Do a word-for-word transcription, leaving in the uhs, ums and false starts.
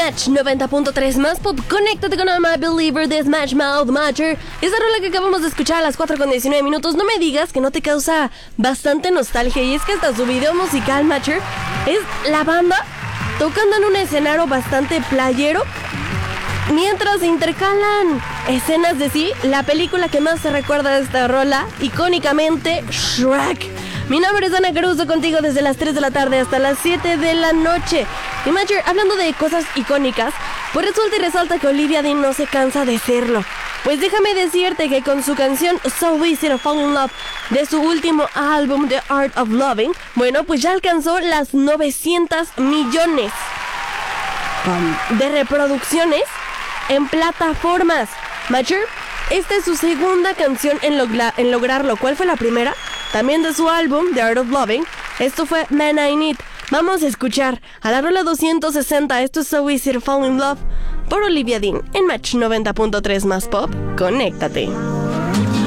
Match noventa punto tres más pop. Conéctate con I'm a Believer de Smash Mouth Matcher. Esa rola que acabamos de escuchar a las cuatro con diecinueve minutos. No me digas que no te causa bastante nostalgia. Y es que hasta su video musical, Matcher, es la banda tocando en un escenario bastante playero, mientras se intercalan escenas de sí. La película que más se recuerda de esta rola, icónicamente, Shrek. Mi nombre es Ana Caruso, contigo desde las tres de la tarde hasta las siete de la noche. Y Matcher, hablando de cosas icónicas, pues resulta y resalta que Olivia Dean no se cansa de serlo. Pues déjame decirte que con su canción So Easy to Fall in Love de su último álbum The Art of Loving, bueno, pues ya alcanzó las novecientos millones de reproducciones en plataformas. Matcher, esta es su segunda canción en, logra- en lograrlo. ¿Cuál fue la primera? También de su álbum The Art of Loving. Esto fue Man I Need. Vamos a escuchar a la rola doscientos sesenta. Esto es So Easy to Fall in Love por Olivia Dean en Match noventa punto tres más pop. Conéctate.